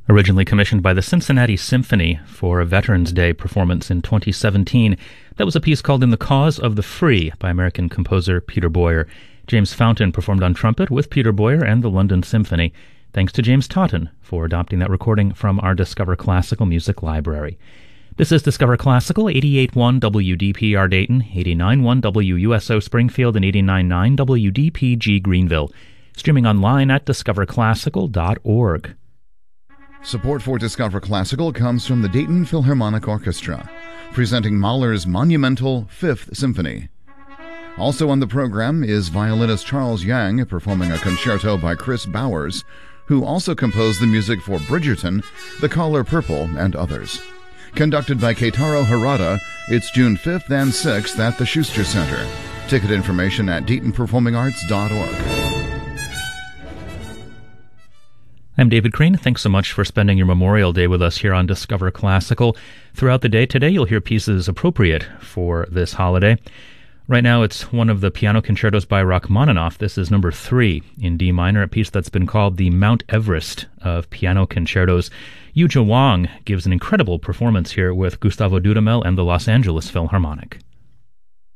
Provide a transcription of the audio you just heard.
Originally commissioned by the Cincinnati Symphony for a Veterans Day performance in 2017, that was a piece called In the Cause of the Free by American composer Peter Boyer. James Fountain performed on trumpet with Peter Boyer and the London Symphony. Thanks to James Totten for adopting that recording from our Discover Classical Music Library. This is Discover Classical, 88.1 WDPR Dayton, 89.1 WUSO Springfield, and 89.9 WDPG Greenville. Streaming online at discoverclassical.org. Support for Discover Classical comes from the Dayton Philharmonic Orchestra, presenting Mahler's monumental Fifth Symphony. Also on the program is violinist Charles Yang performing a concerto by Chris Bowers, who also composed the music for Bridgerton, The Color Purple, and others. Conducted by Keitaro Harada, it's June 5th and 6th at the Schuster Center. Ticket information at DaytonPerformingArts.org. I'm David Crane. Thanks so much for spending your Memorial Day with us here on Discover Classical. Throughout the day today, you'll hear pieces appropriate for this holiday. Right now, it's one of the piano concertos by Rachmaninoff. This is number 3 in D minor, a piece that's been called the Mount Everest of piano concertos. Yu Wang gives an incredible performance here with Gustavo Dudamel and the Los Angeles Philharmonic.